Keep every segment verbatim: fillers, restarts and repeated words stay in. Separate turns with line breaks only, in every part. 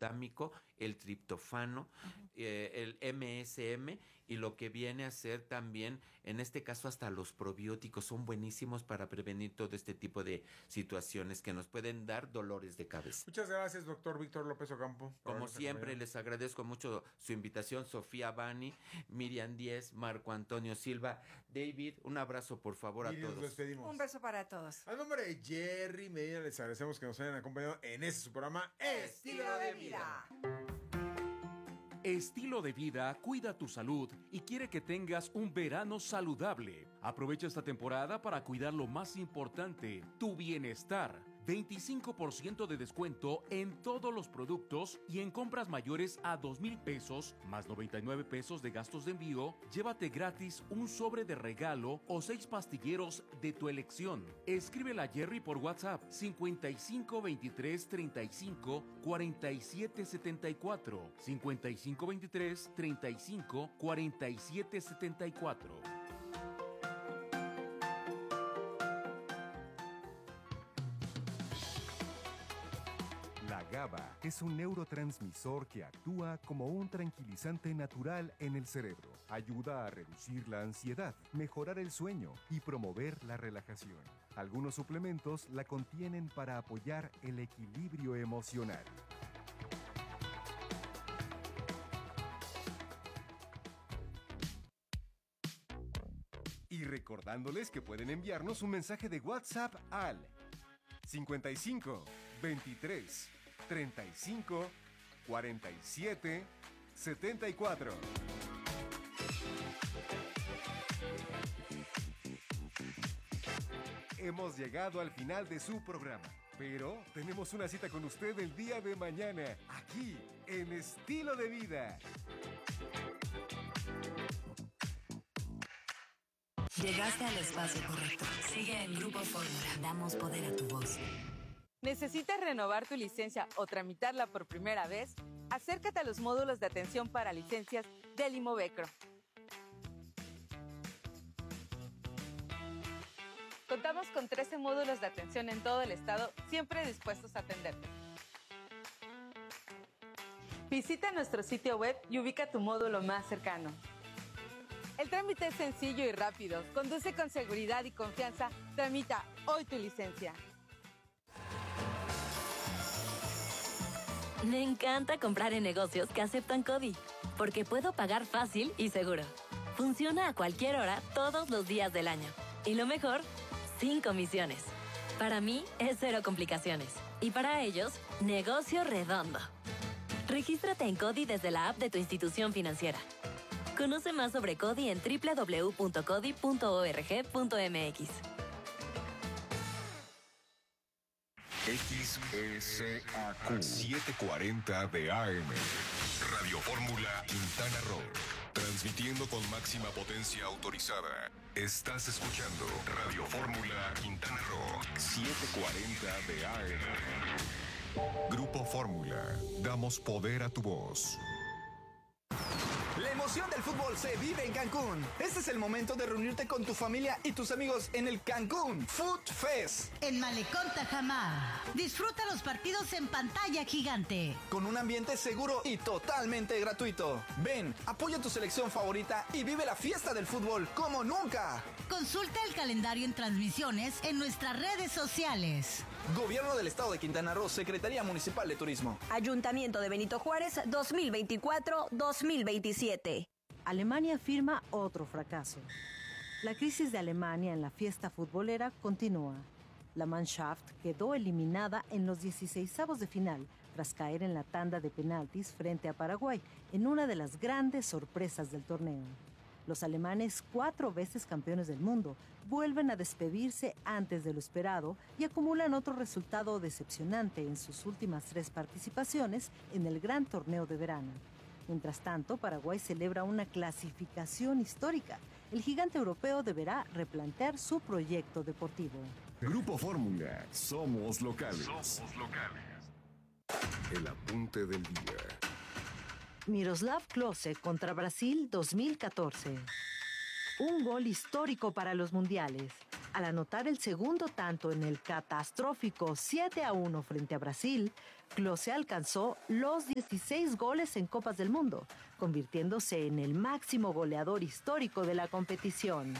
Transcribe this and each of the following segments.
glutámico, el triptofano, uh-huh. eh, el eme ese eme y lo que viene a ser también, en este caso hasta los probióticos son buenísimos para prevenir todo este tipo de situaciones que nos pueden dar dolores de cabeza.
Muchas gracias, doctor Víctor López Ocampo.
Como siempre, les agradezco mucho su invitación, Sofía Bani, Miriam Díez, Marco Antonio Silva, David, un abrazo por favor
Miriam,
a todos.
Nos despedimos.
Un beso para todos.
A nombre de Jerry Medina les agradecemos que nos hayan acompañado en este su programa
Estilo de Vida.
Estilo de Vida cuida tu salud y quiere que tengas un verano saludable. Aprovecha esta temporada para cuidar lo más importante, tu bienestar. veinticinco por ciento de descuento en todos los productos y en compras mayores a dos mil pesos, más noventa y nueve pesos de gastos de envío, llévate gratis un sobre de regalo o seis pastilleros de tu elección. Escríbele a Jerry por WhatsApp cincuenta y cinco veintitrés treinta y cinco cuarenta y siete setenta y cuatro, cincuenta y cinco veintitrés treinta y cinco cuarenta y siete setenta y cuatro.
La GABA es un neurotransmisor que actúa como un tranquilizante natural en el cerebro. Ayuda a reducir la ansiedad, mejorar el sueño y promover la relajación. Algunos suplementos la contienen para apoyar el equilibrio emocional. Y recordándoles que pueden enviarnos un mensaje de WhatsApp al cincuenta y cinco veintitrés treinta y cinco cuarenta y siete setenta y cuatro. Hemos llegado al final de su programa, pero tenemos una cita con usted el día de mañana, aquí en Estilo de Vida.
Llegaste al espacio correcto. Sigue en Grupo Fórmula. Damos poder a tu voz.
¿Necesitas renovar tu licencia o tramitarla por primera vez? Acércate a los módulos de atención para licencias del Imovecro. Contamos con trece módulos de atención en todo el estado, siempre dispuestos a atenderte. Visita nuestro sitio web y ubica tu módulo más cercano. El trámite es sencillo y rápido. Conduce con seguridad y confianza. Tramita hoy tu licencia.
Me encanta comprar en negocios que aceptan CODI, porque puedo pagar fácil y seguro. Funciona a cualquier hora, todos los días del año. Y lo mejor, sin comisiones. Para mí, es cero complicaciones. Y para ellos, negocio redondo. Regístrate en CODI desde la app de tu institución financiera. Conoce más sobre CODI en doble u doble u doble u punto codi punto org punto m x.
X S A Q setecientos cuarenta de A M. Radio Fórmula Quintana Roo. Transmitiendo con máxima potencia autorizada. Estás escuchando Radio Fórmula Quintana Roo setecientos cuarenta de A M. Grupo Fórmula. Damos poder a tu voz.
La emoción del fútbol se vive en Cancún. Este es el momento de reunirte con tu familia y tus amigos en el Cancún Food Fest.
En Malecón Tajamar. Disfruta los partidos en pantalla gigante.
Con un ambiente seguro y totalmente gratuito. Ven, apoya tu selección favorita y vive la fiesta del fútbol como nunca.
Consulta el calendario en transmisiones en nuestras redes sociales.
Gobierno del Estado de Quintana Roo, Secretaría Municipal de Turismo.
Ayuntamiento de Benito Juárez, dos mil veinticuatro a dos mil veintisiete.
Alemania firma otro fracaso. La crisis de Alemania en la fiesta futbolera continúa. La Mannschaft quedó eliminada en los dieciseisavos de final tras caer en la tanda de penaltis frente a Paraguay, en una de las grandes sorpresas del torneo. Los alemanes, cuatro veces campeones del mundo, vuelven a despedirse antes de lo esperado y acumulan otro resultado decepcionante en sus últimas tres participaciones en el gran torneo de verano. Mientras tanto, Paraguay celebra una clasificación histórica. El gigante europeo deberá replantear su proyecto deportivo.
Grupo Fórmula. Somos locales.
Somos locales.
El apunte del día.
Miroslav Klose contra Brasil dos mil catorce. Un gol histórico para los mundiales. Al anotar el segundo tanto en el catastrófico siete a uno frente a Brasil, Klose alcanzó los dieciséis goles en Copas del Mundo, convirtiéndose en el máximo goleador histórico de la competición.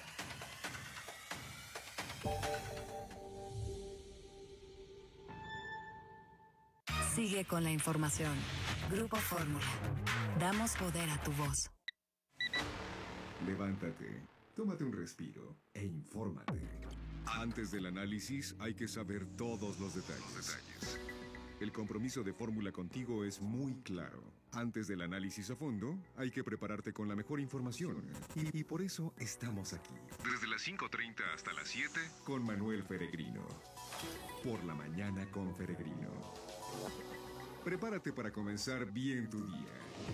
Sigue con la información. Grupo Fórmula. Damos poder a tu voz.
Levántate, tómate un respiro e infórmate. Antes del análisis hay que saber todos los detalles. Los detalles. El compromiso de Fórmula contigo es muy claro. Antes del análisis a fondo, hay que prepararte con la mejor información. Y, y por eso estamos aquí. Desde las cinco treinta hasta las siete, con Manuel Peregrino. Por la mañana con Peregrino. Prepárate para comenzar bien tu día.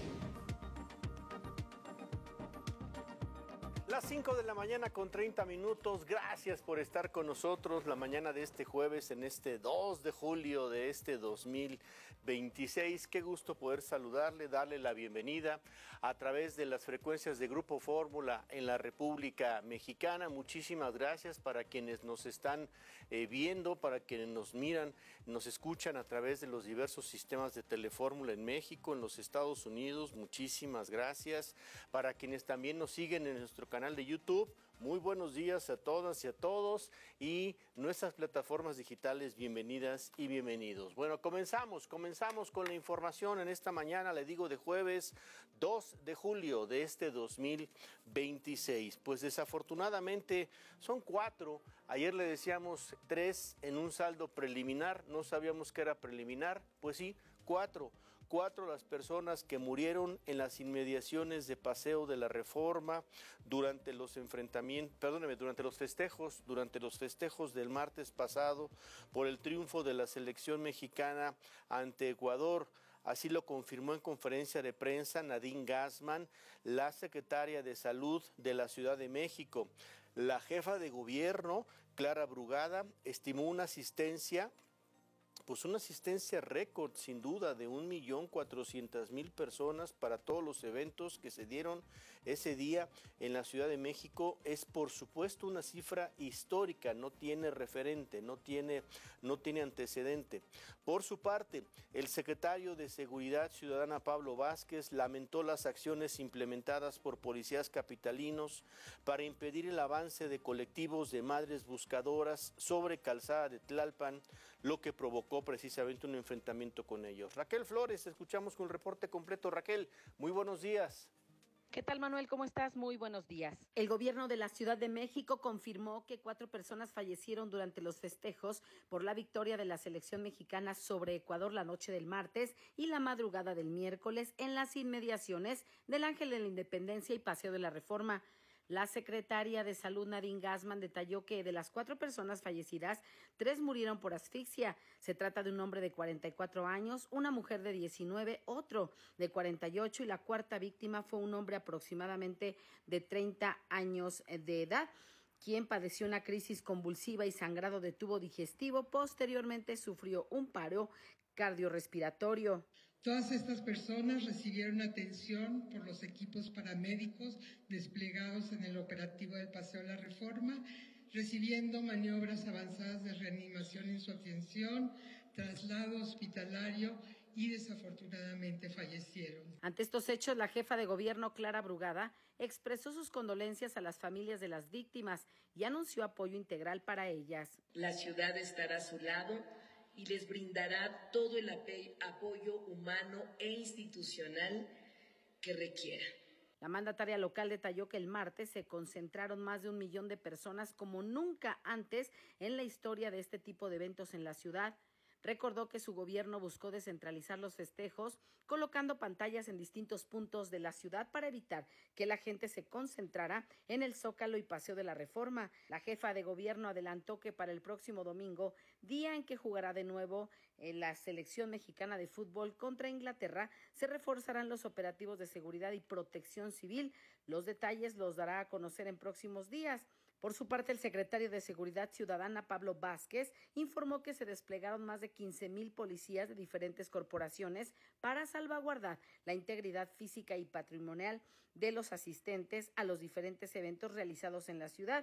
Las cinco de la mañana con treinta minutos, gracias por estar con nosotros la mañana de este jueves, en este dos de julio de este dos mil veintiséis. Qué gusto poder saludarle, darle la bienvenida a través de las frecuencias de Grupo Fórmula en la República Mexicana. Muchísimas gracias para quienes nos están eh, viendo, para quienes nos miran, nos escuchan a través de los diversos sistemas de Telefórmula en México, en los Estados Unidos. Muchísimas gracias. Para quienes también nos siguen en nuestro canal de YouTube, muy buenos días a todas y a todos, y nuestras plataformas digitales, bienvenidas y bienvenidos. Bueno, comenzamos, comenzamos con la información en esta mañana, le digo, de jueves dos de julio de este dos mil veintiséis. Pues desafortunadamente son cuatro, ayer le decíamos tres en un saldo preliminar, no sabíamos que era preliminar, pues sí, cuatro. Cuatro las personas que murieron en las inmediaciones de Paseo de la Reforma durante los enfrentamientos, perdóneme, durante los festejos, durante los festejos del martes pasado por el triunfo de la selección mexicana ante Ecuador. Así lo confirmó en conferencia de prensa Nadine Gassman, la secretaria de Salud de la Ciudad de México. La jefa de gobierno, Clara Brugada, estimó una asistencia Pues una asistencia récord, sin duda, de un millón cuatrocientas mil personas para todos los eventos que se dieron ese día en la Ciudad de México. Es, por supuesto, una cifra histórica, no tiene referente, no tiene, no tiene antecedente. Por su parte, el secretario de Seguridad Ciudadana, Pablo Vázquez, lamentó las acciones implementadas por policías capitalinos para impedir el avance de colectivos de madres buscadoras sobre Calzada de Tlalpan, lo que provocó precisamente un enfrentamiento con ellos. Raquel Flores, escuchamos con el reporte completo. Raquel, muy buenos días.
¿Qué tal, Manuel? ¿Cómo estás? Muy buenos días. El gobierno de la Ciudad de México confirmó que cuatro personas fallecieron durante los festejos por la victoria de la selección mexicana sobre Ecuador la noche del martes y la madrugada del miércoles en las inmediaciones del Ángel de la Independencia y Paseo de la Reforma. La secretaria de Salud, Nadine Gassman, detalló que de las cuatro personas fallecidas, tres murieron por asfixia. Se trata de un hombre de cuarenta y cuatro años, una mujer de diecinueve, otro de cuarenta y ocho y la cuarta víctima fue un hombre aproximadamente de treinta años de edad, quien padeció una crisis convulsiva y sangrado de tubo digestivo. Posteriormente sufrió un paro cardiorrespiratorio.
Todas estas personas recibieron atención por los equipos paramédicos desplegados en el operativo del Paseo de la Reforma, recibiendo maniobras avanzadas de reanimación en su atención, traslado hospitalario y desafortunadamente fallecieron.
Ante estos hechos, la jefa de gobierno, Clara Brugada, expresó sus condolencias a las familias de las víctimas y anunció apoyo integral para ellas.
La ciudad estará a su lado y les brindará todo el apoyo humano e institucional que requiera.
La mandataria local detalló que el martes se concentraron más de un millón de personas como nunca antes en la historia de este tipo de eventos en la ciudad. Recordó que su gobierno buscó descentralizar los festejos, colocando pantallas en distintos puntos de la ciudad para evitar que la gente se concentrara en el Zócalo y Paseo de la Reforma. La jefa de gobierno adelantó que para el próximo domingo, día en que jugará de nuevo en la selección mexicana de fútbol contra Inglaterra, se reforzarán los operativos de seguridad y protección civil. Los detalles los dará a conocer en próximos días. Por su parte, el secretario de Seguridad Ciudadana, Pablo Vázquez, informó que se desplegaron más de quince mil policías de diferentes corporaciones para salvaguardar la integridad física y patrimonial de los asistentes a los diferentes eventos realizados en la ciudad.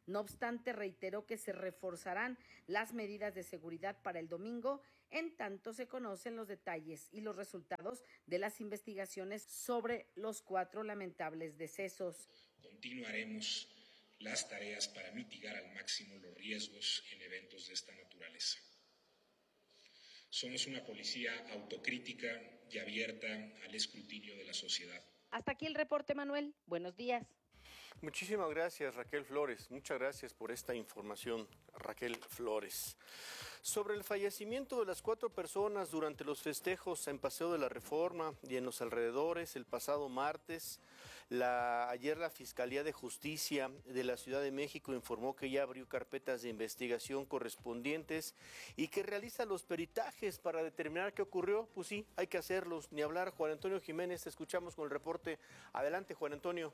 No obstante, reiteró que se reforzarán las medidas de seguridad para el domingo, en tanto se conocen los detalles y los resultados de las investigaciones sobre los cuatro lamentables decesos.
Continuaremos las tareas para mitigar al máximo los riesgos en eventos de esta naturaleza. Somos una policía autocrítica y abierta al escrutinio de la sociedad.
Hasta aquí el reporte, Manuel. Buenos días.
Muchísimas gracias, Raquel Flores. Muchas gracias por esta información, Raquel Flores. Sobre el fallecimiento de las cuatro personas durante los festejos en Paseo de la Reforma y en los alrededores el pasado martes, la, ayer la Fiscalía de Justicia de la Ciudad de México informó que ya abrió carpetas de investigación correspondientes y que realiza los peritajes para determinar qué ocurrió. Pues sí, hay que hacerlos, ni hablar. Juan Antonio Jiménez, te escuchamos con el reporte. Adelante, Juan Antonio.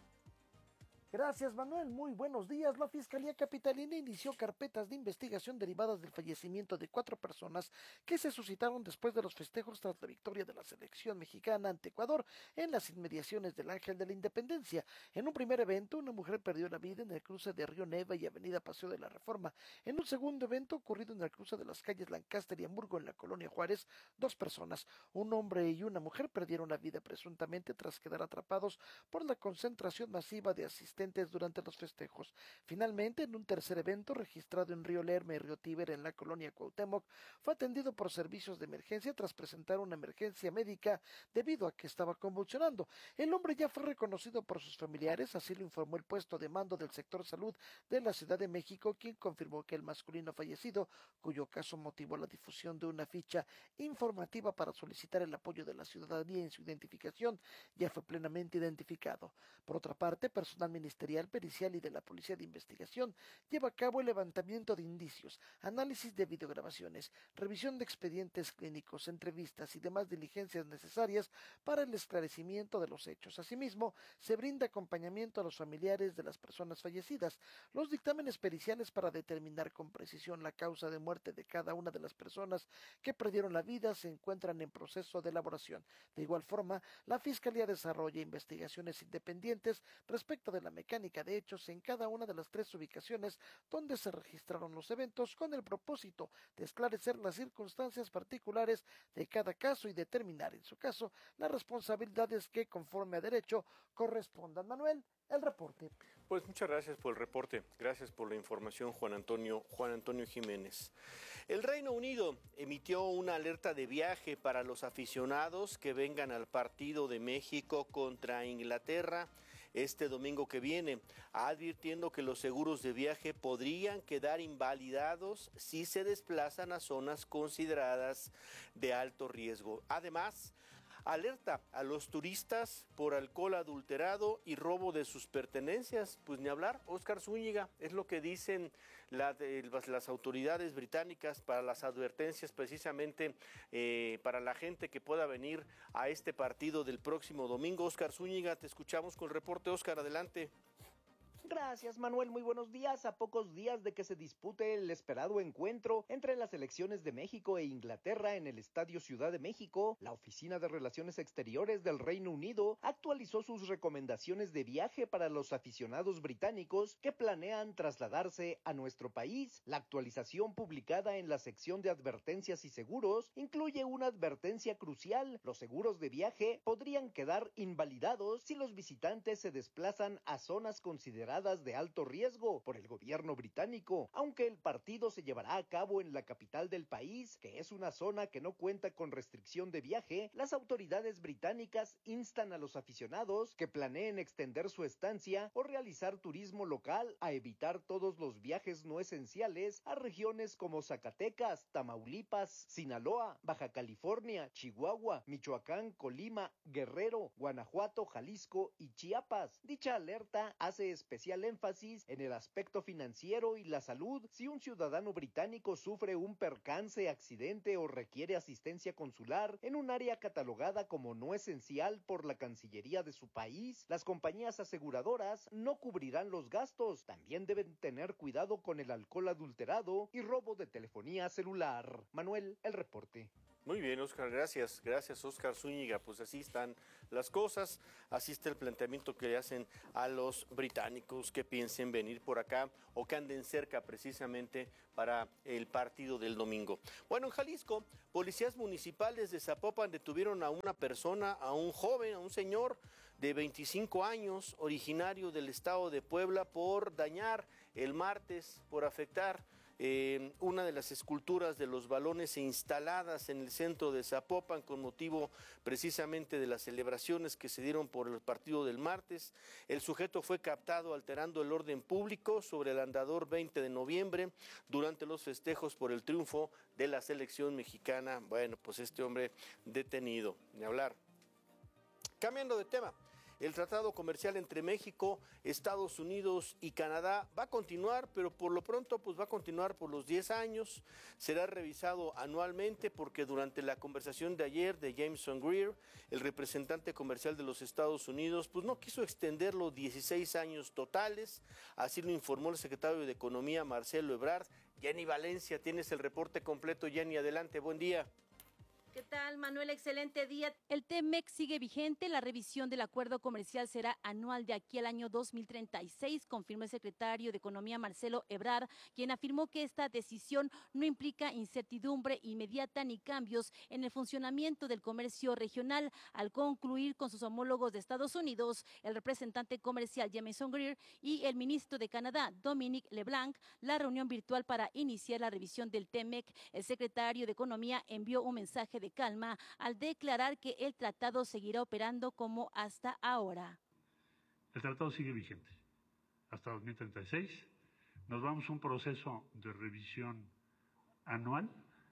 Gracias, Manuel. Muy buenos días. La Fiscalía Capitalina inició carpetas de investigación derivadas del fallecimiento de cuatro personas que se suscitaron después de los festejos tras la victoria de la selección mexicana ante Ecuador en las inmediaciones del Ángel de la Independencia. En un primer evento, una mujer perdió la vida en el cruce de Río Neva y Avenida Paseo de la Reforma. En un segundo evento, ocurrido en el cruce de las calles Lancaster y Hamburgo en la colonia Juárez, dos personas, un hombre y una mujer, perdieron la vida presuntamente tras quedar atrapados por la concentración masiva de asistentes durante los festejos. Finalmente, en un tercer evento registrado en Río Lerma y Río Tíber en la colonia Cuauhtémoc, fue atendido por servicios de emergencia tras presentar una emergencia médica debido a que estaba convulsionando. El hombre ya fue reconocido por sus familiares, así lo informó el puesto de mando del sector salud de la Ciudad de México, quien confirmó que el masculino fallecido, cuyo caso motivó la difusión de una ficha informativa para solicitar el apoyo de la ciudadanía en su identificación, ya fue plenamente identificado. Por otra parte, personal ministerial Ministerial, Pericial y de la Policía de Investigación lleva a cabo el levantamiento de indicios, análisis de videograbaciones, revisión de expedientes clínicos, entrevistas y demás diligencias necesarias para el esclarecimiento de los hechos. Asimismo, se brinda acompañamiento a los familiares de las personas fallecidas. Los dictámenes periciales para determinar con precisión la causa de muerte de cada una de las personas que perdieron la vida se encuentran en proceso de elaboración. De igual forma, la Fiscalía desarrolla investigaciones independientes respecto de la mecánica de hechos en cada una de las tres ubicaciones donde se registraron los eventos, con el propósito de esclarecer las circunstancias particulares de cada caso y determinar, en su caso, las responsabilidades que, conforme a derecho, correspondan. Manuel, el reporte.
Pues muchas gracias por el reporte, gracias por la información, Juan Antonio, Juan Antonio Jiménez. El Reino Unido emitió una alerta de viaje para los aficionados que vengan al partido de México contra Inglaterra este domingo que viene, advirtiendo que los seguros de viaje podrían quedar invalidados si se desplazan a zonas consideradas de alto riesgo. Además, alerta a los turistas por alcohol adulterado y robo de sus pertenencias. Pues ni hablar, Óscar Zúñiga, es lo que dicen la de, las autoridades británicas para las advertencias precisamente eh, para la gente que pueda venir a este partido del próximo domingo. Óscar Zúñiga, te escuchamos con el reporte. Óscar, adelante.
Gracias, Manuel. Muy buenos días. A pocos días de que se dispute el esperado encuentro entre las selecciones de México e Inglaterra en el Estadio Ciudad de México, la Oficina de Relaciones Exteriores del Reino Unido actualizó sus recomendaciones de viaje para los aficionados británicos que planean trasladarse a nuestro país. La actualización publicada en la sección de advertencias y seguros incluye una advertencia crucial. Los seguros de viaje podrían quedar invalidados si los visitantes se desplazan a zonas consideradas de alto riesgo por el gobierno británico, aunque el partido se llevará a cabo en la capital del país, que es una zona que no cuenta con restricción de viaje. Las autoridades británicas instan a los aficionados que planeen extender su estancia o realizar turismo local a evitar todos los viajes no esenciales a regiones como Zacatecas, Tamaulipas, Sinaloa, Baja California, Chihuahua, Michoacán, Colima, Guerrero, Guanajuato, Jalisco y Chiapas. Dicha alerta hace especial énfasis en el aspecto financiero y la salud. Si un ciudadano británico sufre un percance, accidente o requiere asistencia consular en un área catalogada como no esencial por la Cancillería de su país, las compañías aseguradoras no cubrirán los gastos. También deben tener cuidado con el alcohol adulterado y robo de telefonía celular. Manuel, el reporte.
Muy bien, Oscar, gracias. Gracias, Oscar Zúñiga. Pues así están las cosas, así está el planteamiento que le hacen a los británicos que piensen venir por acá o que anden cerca precisamente para el partido del domingo. Bueno, en Jalisco, policías municipales de Zapopan detuvieron a una persona, a un joven, a un señor de veinticinco años, originario del estado de Puebla, por dañar el martes, por afectar Eh, una de las esculturas de los balones instaladas en el centro de Zapopan con motivo precisamente de las celebraciones que se dieron por el partido del martes. El sujeto fue captado alterando el orden público sobre el andador veinte de noviembre durante los festejos por el triunfo de la selección mexicana. Bueno, pues este hombre detenido, ni hablar. Cambiando de tema. El tratado comercial entre México, Estados Unidos y Canadá va a continuar, pero por lo pronto pues va a continuar por los diez años. Será revisado anualmente porque durante la conversación de ayer de Jameson Greer, el representante comercial de los Estados Unidos, pues no quiso extenderlo dieciséis años totales. Así lo informó el secretario de Economía, Marcelo Ebrard. Jenny Valencia, tienes el reporte completo. Jenny, adelante, buen día.
¿Qué tal, Manuel? Excelente día. El T M E C sigue vigente. La revisión del acuerdo comercial será anual de aquí al año dos mil treinta y seis, confirmó el secretario de Economía, Marcelo Ebrard, quien afirmó que esta decisión no implica incertidumbre inmediata ni cambios en el funcionamiento del comercio regional. Al concluir con sus homólogos de Estados Unidos, el representante comercial Jameson Greer y el ministro de Canadá, Dominic LeBlanc, la reunión virtual para iniciar la revisión del T M E C, el secretario de Economía envió un mensaje de calma al declarar que el tratado seguirá operando como hasta ahora.
El tratado sigue vigente hasta dos mil treinta y seis. Nos vamos a un proceso de revisión anual.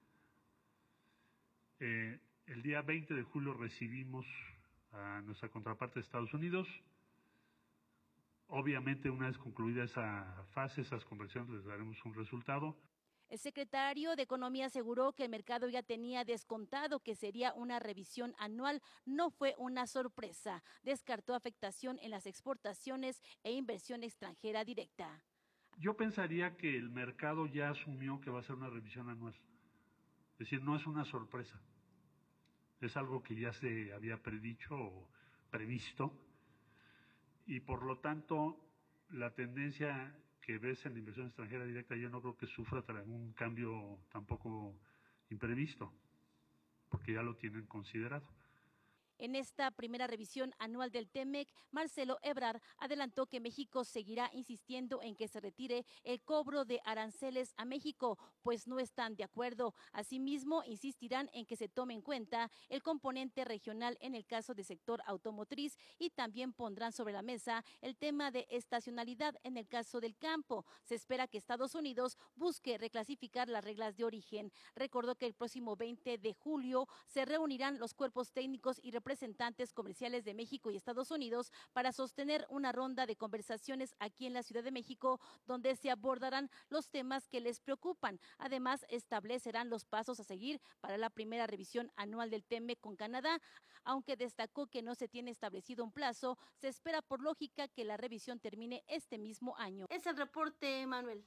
Eh, el día veinte de julio recibimos a nuestra contraparte de Estados Unidos. Obviamente, una vez concluida esa fase, esas conversaciones, les daremos un resultado.
El secretario de Economía aseguró que el mercado ya tenía descontado que sería una revisión anual. No fue una sorpresa. Descartó afectación en las exportaciones e inversión extranjera directa.
Yo pensaría que el mercado ya asumió que va a ser una revisión anual. Es decir, no es una sorpresa. Es algo que ya se había predicho o previsto. Y por lo tanto, la tendencia que ves en la inversión extranjera directa, yo no creo que sufra un cambio tampoco imprevisto, porque ya lo tienen considerado.
En esta primera revisión anual del T M E C, Marcelo Ebrard adelantó que México seguirá insistiendo en que se retire el cobro de aranceles a México, pues no están de acuerdo. Asimismo, insistirán en que se tome en cuenta el componente regional en el caso del sector automotriz y también pondrán sobre la mesa el tema de estacionalidad en el caso del campo. Se espera que Estados Unidos busque reclasificar las reglas de origen. Recordó que el próximo veinte de julio se reunirán los cuerpos técnicos y representantes representantes comerciales de México y Estados Unidos para sostener una ronda de conversaciones aquí en la Ciudad de México, donde se abordarán los temas que les preocupan. Además, establecerán los pasos a seguir para la primera revisión anual del T M E C con Canadá. Aunque destacó que no se tiene establecido un plazo, se espera por lógica que la revisión termine este mismo año. Es el reporte, Manuel.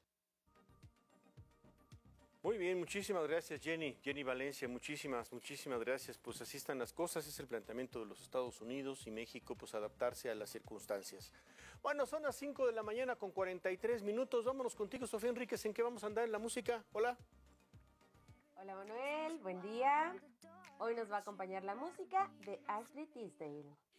Muy bien, muchísimas gracias, Jenny. Jenny Valencia, muchísimas, muchísimas gracias. Pues así están las cosas, es el planteamiento de los Estados Unidos y México, pues adaptarse a las circunstancias. Bueno, son las cinco de la mañana con cuarenta y tres minutos. Vámonos contigo, Sofía Enríquez, ¿en qué vamos a andar en la música? Hola.
Hola, Manuel, buen día. Hoy nos va a acompañar la música de Ashley Tisdale.